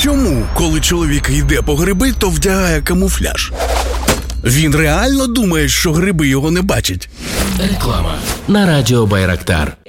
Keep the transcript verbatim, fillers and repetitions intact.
чому, коли чоловік йде по гриби, то вдягає камуфляж? Він реально думає, що гриби його не бачать? Реклама на радіо Байрактар.